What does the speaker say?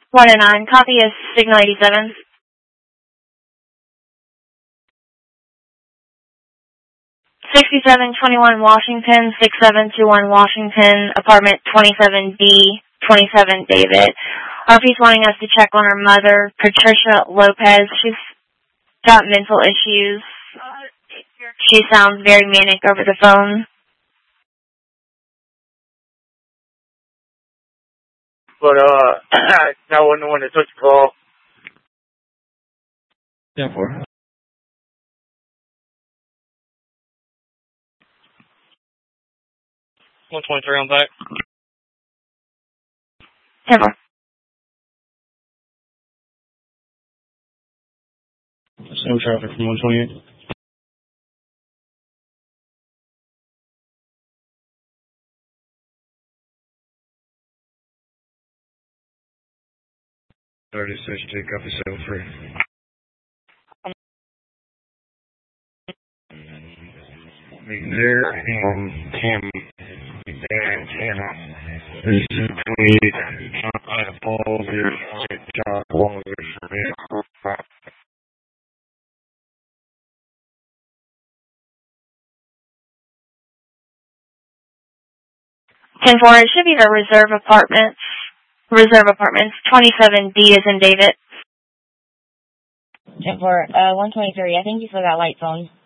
109, copy is Signal 87. 6721 Washington, 6721 Washington, apartment 27D, 27 David. RP's wanting us to check on her mother, Patricia Lopez. She's got mental issues. She sounds very manic over the phone. But, I wasn't the one that took the call. 10-4. 123 on back. 10-4. No traffic from 128. Copy 7-3. There and Tim and Hannah. This is 28. I apologize. John Wallace for me. 10-4, it should be the Reserve Apartments. Reserve Apartments, 27D is in David. 10-4, 123, I think you still got lights on.